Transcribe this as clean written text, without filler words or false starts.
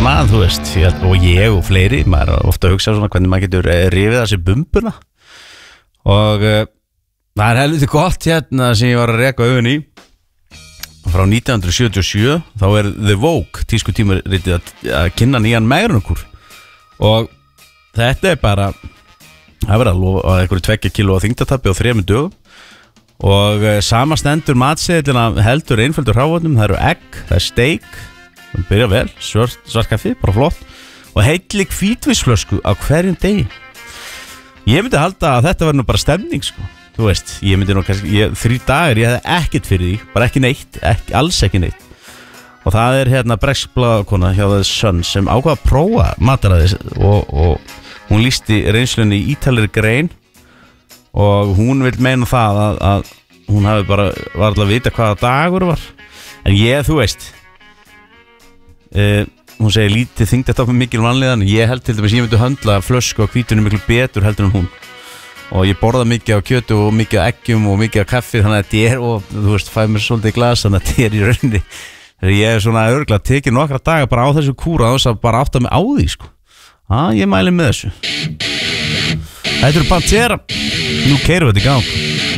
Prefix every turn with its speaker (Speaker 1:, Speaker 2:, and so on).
Speaker 1: svona, þú veist, og ég og fleiri, maður er ofta að hugsa svona hvernig maður getur rifið að sér bumbuna og það er helviti gott hérna sem ég var að reka augun í frá 1977, þá er The Vogue tískutímaritið að kynna nýjan megrunarkúr og þetta er bara það verður að lofa að einhverju 2 kíló af þyngdartapi á 3 dögum og samastendur matseðlina heldur einföldur hráefnum, það eru egg, það er steik, það byrja vel, svart kaffi, bara flott og heilli hvítvínsflösku á hverjum degi. Ég myndi halda að þetta verður nú bara stemning sko, þú veist, ég myndi nú kannski, 3 dagar, ég hefði ekkert fyrir því, bara ekki neitt, alls ekki neitt og það er hérna breskblaðakona hjá The Sun sem ákvað að prófa mataræðis og hún lýsti reynslunni í ítalegri grein og hún vil meina það að hún hafi bara var alltaf að vita hvaða dagur var en þú veist hún segir lítið þyngdartap með mikil vanlíðan ég held til dæmis ég myndi höndla flösku á hvítunum miklu betur heldur en hún og ég borða mikið á kjötu og mikið á eggjum og mikið á kaffi þannig að þetta og þú veist fæ mér svolítið í glas þannig að þetta í rauninni ég svona örgulega tekið nokkra daga bara á þessu kúra þess að bara átta mig á því sko ég mæli með þessu. Þetta eru Pantera. Nú keyrum við þetta í gang.